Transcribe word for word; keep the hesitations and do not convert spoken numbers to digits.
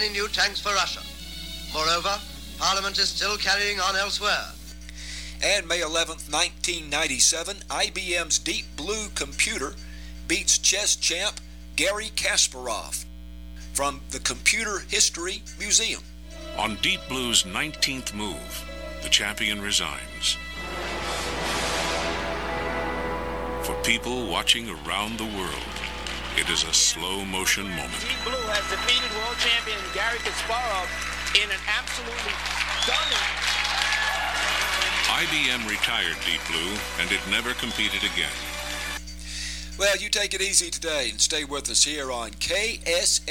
any new tanks for Russia. Moreover, Parliament is still carrying on elsewhere. And May eleventh, nineteen ninety-seven, I B M's Deep Blue computer beats chess champ Garry Kasparov from the Computer History Museum. On Deep Blue's nineteenth move, the champion resigns. For people watching around the world, it is a slow-motion moment. Deep Blue has defeated world champion Garry Kasparov in an absolutely stunning... I B M retired Deep Blue, and it never competed again. Well, you take it easy today and stay with us here on K S